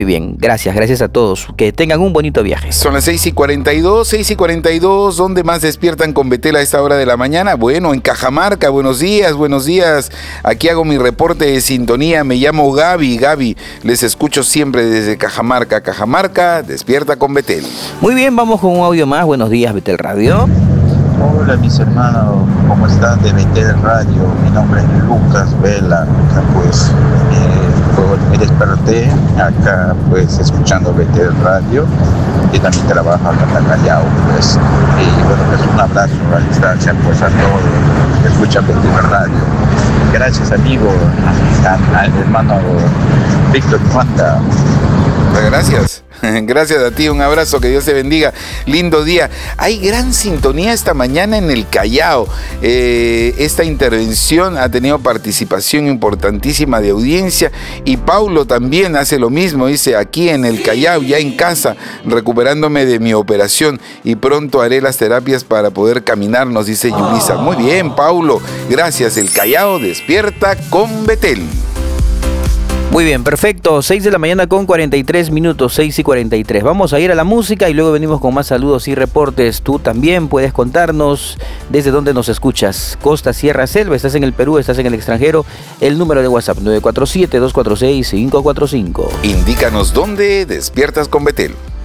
Muy bien, gracias a todos. Que tengan un bonito viaje. Son las 6:42. ¿Dónde más despiertan con Betel a esta hora de la mañana? Bueno, en Cajamarca. Buenos días. Aquí hago mi reporte de sintonía. Me llamo Gaby. Les escucho siempre desde Cajamarca. Cajamarca, despierta con Betel. Muy bien, vamos con un audio más. Buenos días, Betel Radio. Hola mis hermanos, ¿cómo están de Betel Radio? Mi nombre es Lucas Vela, acá pues me desperté acá pues escuchando Betel Radio y también trabajo acá en Callao pues, y bueno pues un abrazo a distancia pues a todos los que escuchan Betel Radio. Gracias amigo, al hermano Víctor Juanda. Gracias a ti, un abrazo, que Dios te bendiga, lindo día. Hay gran sintonía esta mañana en el Callao. Esta intervención ha tenido participación importantísima de audiencia y Paulo también hace lo mismo, dice, aquí en el Callao, ya en casa, recuperándome de mi operación y pronto haré las terapias para poder caminar, nos dice Yulisa. Muy bien, Paulo, gracias. El Callao despierta con Betel. Muy bien, perfecto. 6 de la mañana con 43 minutos, 6:43. Vamos a ir a la música y luego venimos con más saludos y reportes. Tú también puedes contarnos desde dónde nos escuchas. Costa, Sierra, Selva, estás en el Perú, estás en el extranjero. El número de WhatsApp 947-246-545. Indícanos dónde despiertas con Betel.